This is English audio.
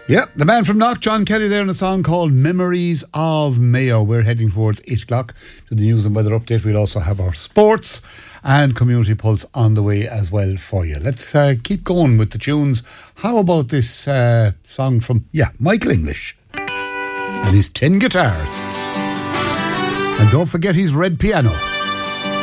Yep, the man from Knock, John Kelly there in a song called Memories of Mayo. We're heading towards 8 o'clock to the news and weather update. We'll also have our sports and community pulse on the way as well for you. Let's keep going with the tunes. How about this song from, Michael English and his 10 guitars. And don't forget his red piano.